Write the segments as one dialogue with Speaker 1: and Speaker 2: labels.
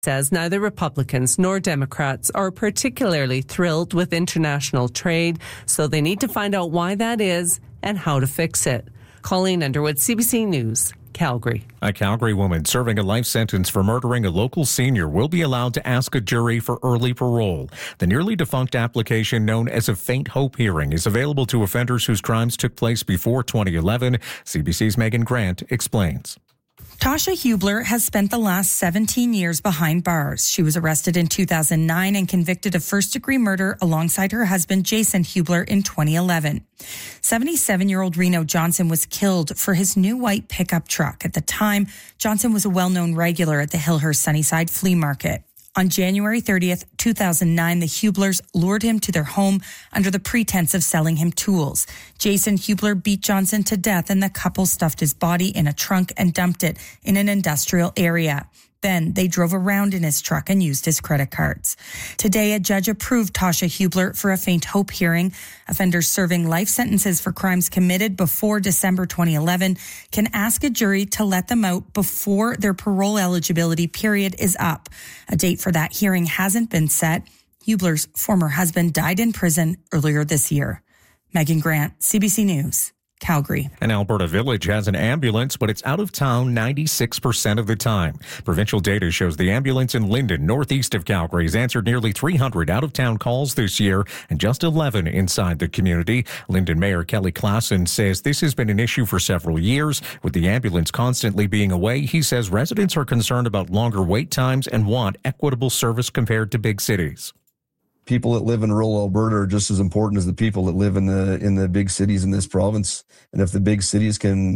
Speaker 1: says neither Republicans nor Democrats are particularly thrilled with international trade, so they need to find out why that is and how to fix it. Colleen Underwood, CBC News, Calgary.
Speaker 2: A Calgary woman serving a life sentence for murdering a local senior will be allowed to ask a jury for early parole. The nearly defunct application known as a faint hope hearing is available to offenders whose crimes took place before 2011. CBC's Megan Grant explains.
Speaker 3: Tasha Hubler has spent the last 17 years behind bars. She was arrested in 2009 and convicted of first-degree murder alongside her husband, Jason Hubler, in 2011. 77-year-old Reno Johnson was killed for his new white pickup truck. At the time, Johnson was a well-known regular at the Hillhurst Sunnyside Flea Market. On January 30th, 2009, the Hublers lured him to their home under the pretense of selling him tools. Jason Hubler beat Johnson to death, and the couple stuffed his body in a trunk and dumped it in an industrial area. Then they drove around in his truck and used his credit cards. Today, a judge approved Tasha Hubler for a faint hope hearing. Offenders serving life sentences for crimes committed before December 2011 can ask a jury to let them out before their parole eligibility period is up. A date for that hearing hasn't been set. Hubler's former husband died in prison earlier this year. Megan Grant, CBC News, Calgary.
Speaker 2: An Alberta village has an ambulance, but it's out of town 96% of the time. Provincial data shows the ambulance in Linden, northeast of Calgary, has answered nearly 300 out-of-town calls this year and just 11 inside the community. Linden Mayor Kelly Klassen says this has been an issue for several years. With the ambulance constantly being away, he says residents are concerned about longer wait times and want equitable service compared to big cities.
Speaker 4: People that live in rural Alberta are just as important as the people that live in the big cities in this province. And if the big cities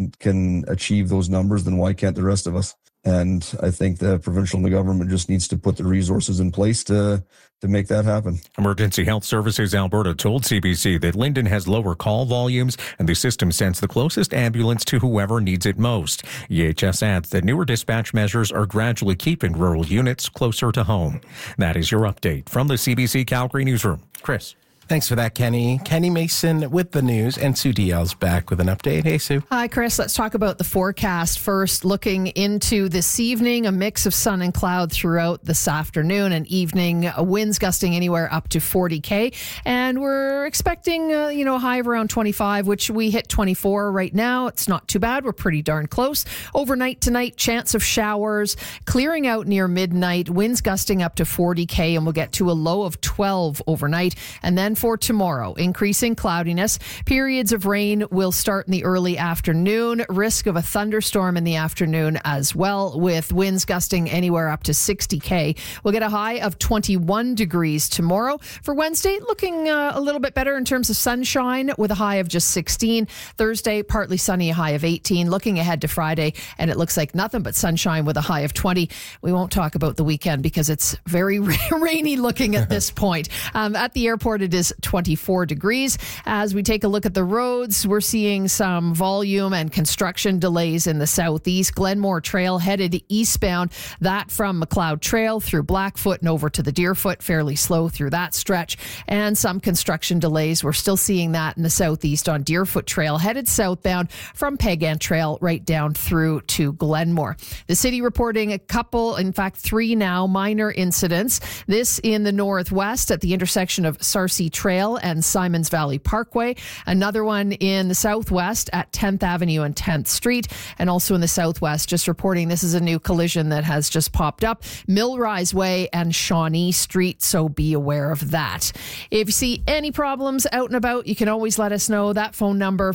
Speaker 4: can achieve those numbers, then why can't the rest of us? And I think the provincial and the government just needs to put the resources in place to make that happen. Emergency Health Services Alberta told CBC that Linden has lower call volumes and the system sends the closest ambulance to whoever needs it most. EHS adds that newer dispatch measures are gradually keeping rural units closer to home. That is your update from the CBC Calgary Newsroom. Chris.
Speaker 5: Thanks for that, Kenny. Kenny Mason with the news, and Sue DL's back with an update. Hey, Sue.
Speaker 6: Hi, Chris. Let's talk about the forecast first. Looking into this evening, a mix of sun and cloud throughout this afternoon and evening. Winds gusting anywhere up to 40 km, and we're expecting a high of around 25, which we hit 24 right now. It's not too bad. We're pretty darn close. Overnight tonight, chance of showers, clearing out near midnight. Winds gusting up to 40 km, and we'll get to a low of 12 overnight, and then for tomorrow, increasing cloudiness. Periods of rain will start in the early afternoon. Risk of a thunderstorm in the afternoon as well, with winds gusting anywhere up to 60 km. We'll get a high of 21 degrees tomorrow. For Wednesday, looking a little bit better in terms of sunshine with a high of just 16. Thursday, partly sunny, a high of 18. Looking ahead to Friday, and it looks like nothing but sunshine with a high of 20. We won't talk about the weekend because it's very rainy looking at this point. At the airport, it is 24 degrees. As we take a look at the roads, we're seeing some volume and construction delays in the southeast. Glenmore Trail headed eastbound, that from McLeod Trail through Blackfoot and over to the Deerfoot, fairly slow through that stretch. And some construction delays. We're still seeing that in the southeast on Deerfoot Trail, headed southbound from Pegant Trail right down through to Glenmore. The city reporting a couple, in fact 3 now, minor incidents. This in the northwest at the intersection of Sarcee Trail and Simons Valley Parkway. Another one in the southwest at 10th Avenue and 10th Street. And also in the southwest, just reporting this is a new collision that has just popped up. Millrise Way and Shawnee Street, so be aware of that. If you see any problems out and about, you can always let us know. That phone number,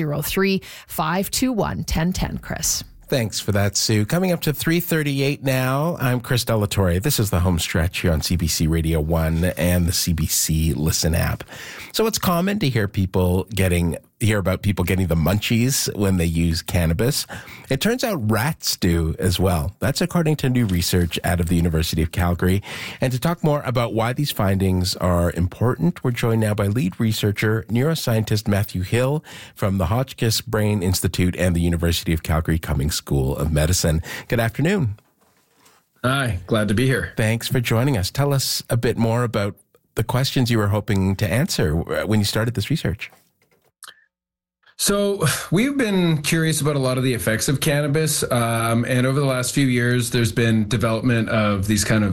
Speaker 6: 403-521-1010, Chris.
Speaker 5: Thanks for that, Sue. Coming up to 3:38 now, I'm Chris Delatorre. This is the home stretch here on CBC Radio 1 and the CBC Listen app. So it's common to hear about people getting the munchies when they use cannabis. It turns out rats do as well. That's according to new research out of the University of Calgary. And to talk more about why these findings are important, we're joined now by lead researcher, neuroscientist Matthew Hill from the Hotchkiss Brain Institute and the University of Calgary Cummings School of Medicine. Good afternoon.
Speaker 7: Hi, glad to be here.
Speaker 5: Thanks for joining us. Tell us a bit more about the questions you were hoping to answer when you started this research.
Speaker 7: So we've been curious about a lot of the effects of cannabis. And over the last few years, there's been development of these kind of